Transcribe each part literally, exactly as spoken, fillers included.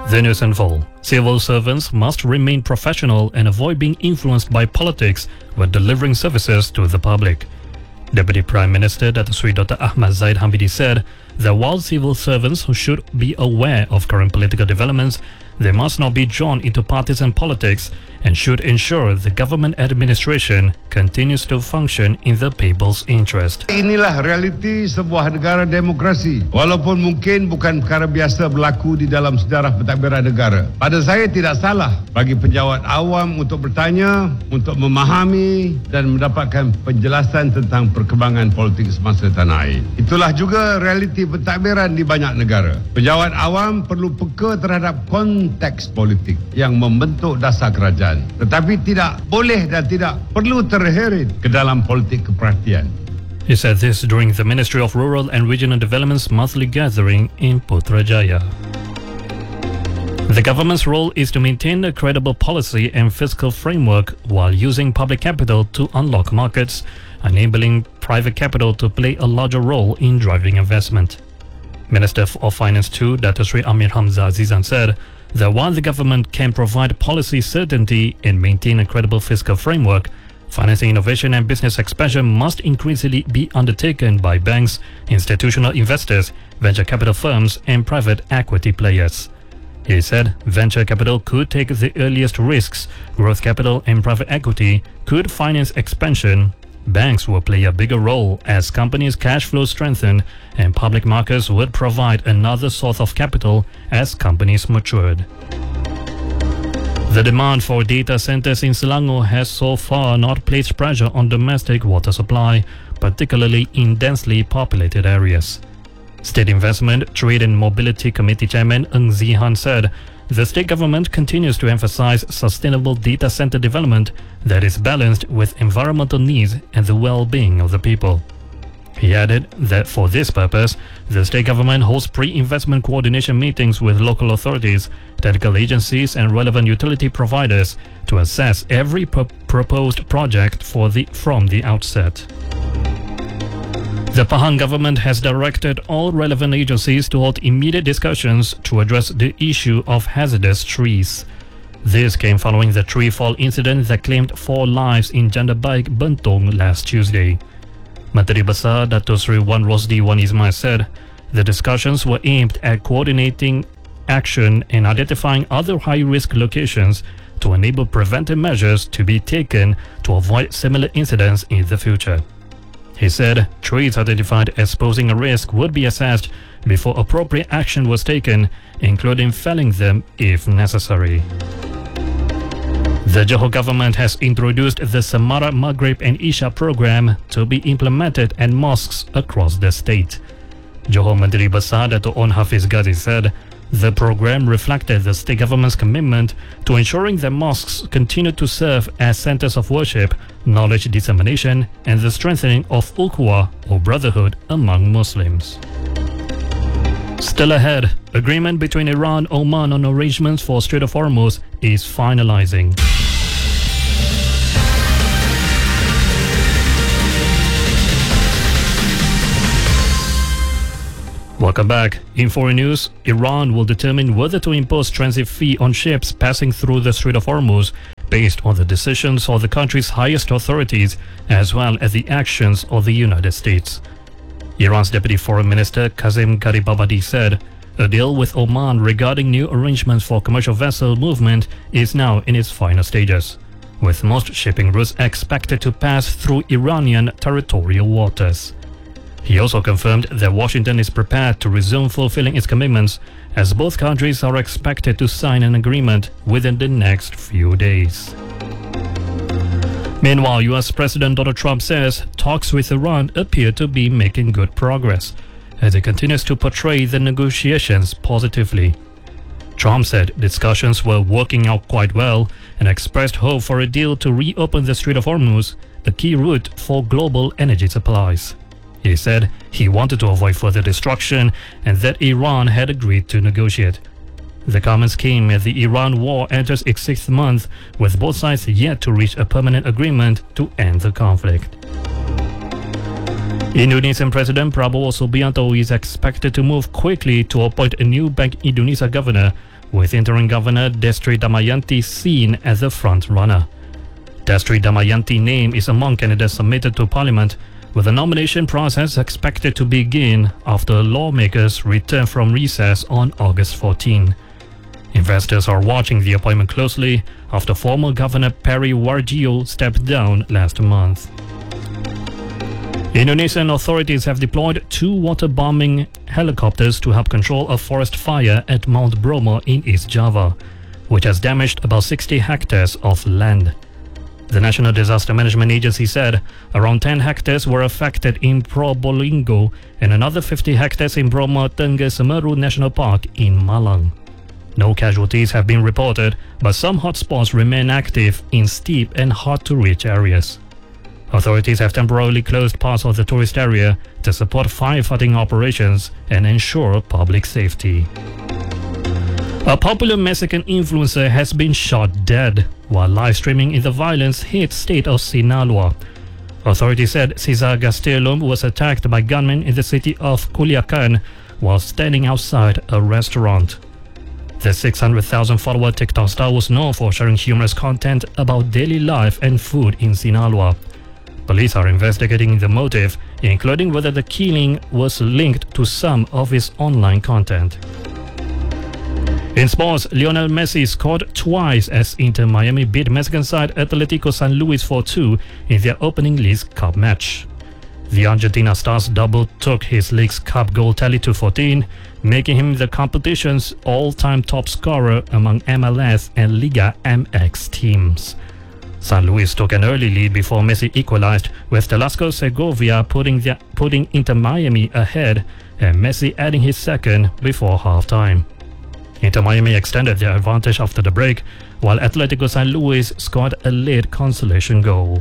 The news in full. Civil servants must remain professional and avoid being influenced by politics when delivering services to the public. Deputy Prime Minister Datuk Seri Doctor Ahmad Zahid Hamidi said that while civil servants should be aware of current political developments, they must not be drawn into partisan politics and should ensure the government administration continues to function in the people's interest. Inilah realiti sebuah negara demokrasi. Walaupun mungkin bukan perkara biasa berlaku di dalam sejarah pentadbiran negara. Pada saya tidak salah bagi penjawat awam untuk bertanya, untuk memahami dan mendapatkan penjelasan tentang perkembangan politik semasa tanah air. Itulah juga realiti pentadbiran di banyak negara. Penjawat awam perlu peka terhadap konteks politik yang membentuk dasar kerajaan. Tetapi tidak boleh dan tidak perlu terheret ke dalam politik keperhatian. He said this during the Ministry of Rural and Regional Development's monthly gathering in Putrajaya. The government's role is to maintain a credible policy and fiscal framework while using public capital to unlock markets, enabling private capital to play a larger role in driving investment. Minister of Finance too, Datuk Seri Amir Hamzah Azizan said that while the government can provide policy certainty and maintain a credible fiscal framework, financing innovation and business expansion must increasingly be undertaken by banks, institutional investors, venture capital firms and private equity players. He said venture capital could take the earliest risks, growth capital and private equity could finance expansion. Banks will play a bigger role as companies' cash flows strengthen, and public markets would provide another source of capital as companies matured. The demand for data centers in Selangor has so far not placed pressure on domestic water supply, particularly in densely populated areas. State Investment, Trade and Mobility Committee Chairman Ng Zihan said the state government continues to emphasize sustainable data center development that is balanced with environmental needs and the well-being of the people. He added that for this purpose, the state government holds pre-investment coordination meetings with local authorities, technical agencies and relevant utility providers to assess every pro- proposed project for the, from the outset. The Pahang government has directed all relevant agencies to hold immediate discussions to address the issue of hazardous trees. This came following the tree fall incident that claimed four lives in Janda Baik, Bentong last Tuesday. Menteri Besar Datuk Seri Wan Rosdi Wan Ismail said the discussions were aimed at coordinating action and identifying other high-risk locations to enable preventive measures to be taken to avoid similar incidents in the future. He said trees identified as posing a risk would be assessed before appropriate action was taken, including felling them if necessary. The Johor government has introduced the Semarak Maghrib and Isha program to be implemented at mosques across the state. Johor Menteri Besar Datuk On Hafiz Ghazi said the program reflected the state government's commitment to ensuring that mosques continue to serve as centers of worship, knowledge dissemination, and the strengthening of ukhuwah or brotherhood among Muslims. Still ahead, agreement between Iran and Oman on arrangements for Strait of Hormuz is finalizing. Welcome back. In foreign news, Iran will determine whether to impose transit fee on ships passing through the Strait of Hormuz based on the decisions of the country's highest authorities as well as the actions of the United States. Iran's Deputy Foreign Minister Kazem Garibabadi said a deal with Oman regarding new arrangements for commercial vessel movement is now in its final stages, with most shipping routes expected to pass through Iranian territorial waters. He also confirmed that Washington is prepared to resume fulfilling its commitments as both countries are expected to sign an agreement within the next few days. Meanwhile, U S President Donald Trump says talks with Iran appear to be making good progress as he continues to portray the negotiations positively. Trump said discussions were working out quite well and expressed hope for a deal to reopen the Strait of Hormuz, the key route for global energy supplies. He said he wanted to avoid further destruction and that Iran had agreed to negotiate. The comments came as the Iran war enters its sixth month, with both sides yet to reach a permanent agreement to end the conflict. Indonesian President Prabowo Subianto is expected to move quickly to appoint a new Bank Indonesia governor, with interim governor Destri Damayanti seen as the front-runner. Destri Damayanti's name is among candidates submitted to Parliament, with the nomination process expected to begin after lawmakers return from recess on August fourteenth. Investors are watching the appointment closely after former Governor Perry Warjio stepped down last month. Indonesian authorities have deployed two water-bombing helicopters to help control a forest fire at Mount Bromo in East Java, which has damaged about sixty hectares of land. The National Disaster Management Agency said around ten hectares were affected in Probolinggo and another fifty hectares in Bromo Tengah Semeru National Park in Malang. No casualties have been reported, but some hotspots remain active in steep and hard-to-reach areas. Authorities have temporarily closed parts of the tourist area to support firefighting operations and ensure public safety. A popular Mexican influencer has been shot dead while live streaming in the violence-hit state of Sinaloa. Authorities said Cesar Gastelum was attacked by gunmen in the city of Culiacan while standing outside a restaurant. The six hundred thousand follower TikTok star was known for sharing humorous content about daily life and food in Sinaloa. Police are investigating the motive, including whether the killing was linked to some of his online content. In sports, Lionel Messi scored twice as Inter Miami beat Mexican side Atletico San Luis four two in their opening Leagues Cup match. The Argentina star's double took his Leagues Cup goal tally to fourteen, making him the competition's all-time top scorer among M L S and Liga M X teams. San Luis took an early lead before Messi equalized, with Velasco Segovia putting, the, putting Inter Miami ahead and Messi adding his second before halftime. Inter Miami extended their advantage after the break, while Atletico San Luis scored a late consolation goal.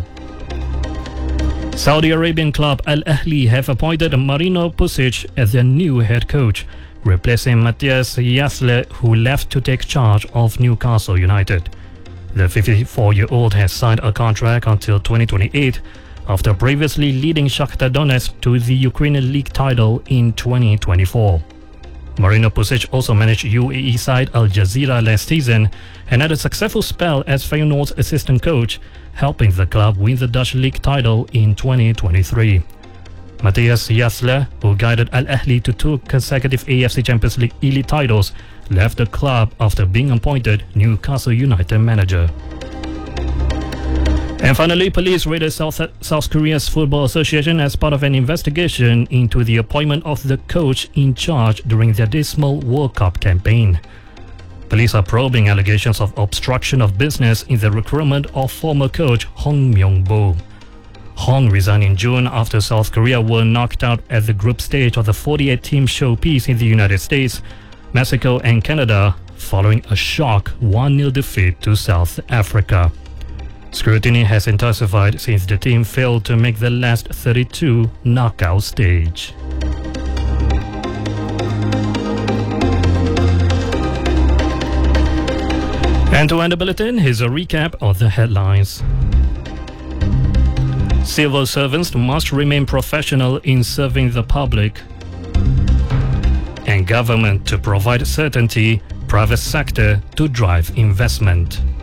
Saudi Arabian club Al Ahly have appointed Marino Pusic as their new head coach, replacing Matthias Jasle, who left to take charge of Newcastle United. The fifty-four-year-old has signed a contract until twenty twenty-eight after previously leading Shakhtar Donetsk to the Ukrainian League title in twenty twenty-four. Marino Pusic also managed U A E side Al Jazeera last season and had a successful spell as Feyenoord's assistant coach, helping the club win the Dutch league title in twenty twenty-three. Matthias Jasle, who guided Al Ahly to two consecutive A F C Champions League elite titles, left the club after being appointed Newcastle United manager. And finally, police raided South, South Korea's Football Association as part of an investigation into the appointment of the coach in charge during their dismal World Cup campaign. Police are probing allegations of obstruction of business in the recruitment of former coach Hong Myung-bo. Hong resigned in June after South Korea were knocked out at the group stage of the forty-eight team showpiece in the United States, Mexico and Canada, following a shock one nil defeat to South Africa. Scrutiny has intensified since the team failed to make the last thirty-two knockout stage. And to end the bulletin, here's a recap of the headlines. Civil servants must remain professional in serving the public. And government to provide certainty, private sector to drive investment.